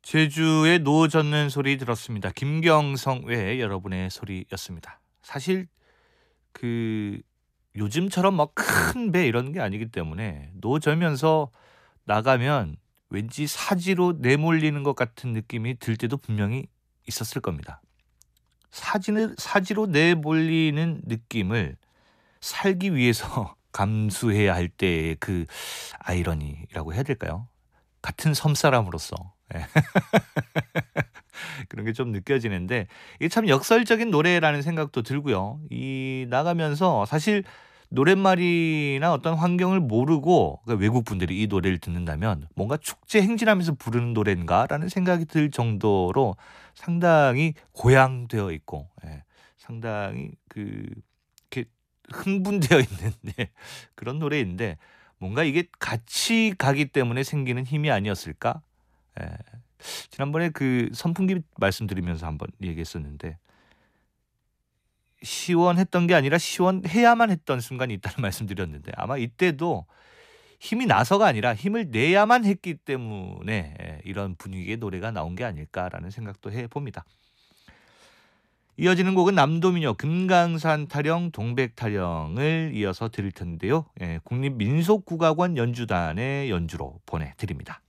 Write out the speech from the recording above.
제주의 노 젓는 소리 들었습니다. 김경성 외에 여러분의 소리였습니다. 사실 그 요즘처럼 막 큰 배 이런 게 아니기 때문에 노 절면서 나가면 왠지 사지로 내몰리는 것 같은 느낌이 들 때도 분명히 있었을 겁니다. 사지로 내몰리는 느낌을 살기 위해서 감수해야 할 때의 그 아이러니라고 해야 될까요? 같은 섬사람으로서. 예. 그런 게 좀 느껴지는데 이게 참 역설적인 노래라는 생각도 들고요. 이 나가면서 사실 노랫말이나 어떤 환경을 모르고 그러니까 외국 분들이 이 노래를 듣는다면 '뭔가 축제 행진하면서 부르는 노래인가?'라는 생각이 들 정도로 상당히 고양되어 있고 상당히 이렇게 흥분되어 있는 그런 노래인데 뭔가 이게 같이 가기 때문에 생기는 힘이 아니었을까? 예. 지난번에 그 선풍기 말씀드리면서 한번 얘기했었는데 시원했던 게 아니라 시원해야만 했던 순간이 있다는 말씀드렸는데 아마 이때도 힘이 나서가 아니라 힘을 내야만 했기 때문에 이런 분위기의 노래가 나온 게 아닐까라는 생각도 해 봅니다. 이어지는 곡은 남도민요 금강산 타령 동백 타령을 이어서 들을 텐데요. 국립민속국악원 연주단의 연주로 보내 드립니다.